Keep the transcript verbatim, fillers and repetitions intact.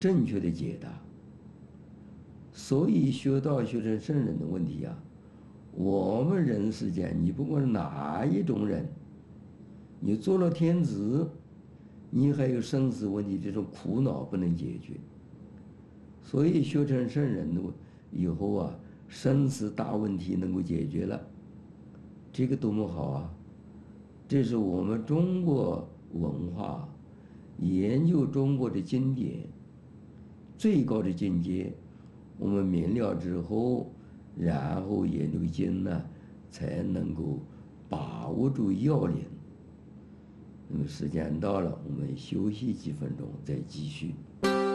正确的解答。所以学道学成圣人的问题啊，我们人世间，你不管哪一种人，你做了天子，你还有生死问题这种苦恼不能解决。所以学成圣人的以后啊，生死大问题能够解决了，这个多么好啊！这是我们中国文化研究中国的经典最高的境界。我们明了之后，然后研究经呢，才能够把握住要领。那么时间到了，我们休息几分钟，再继续。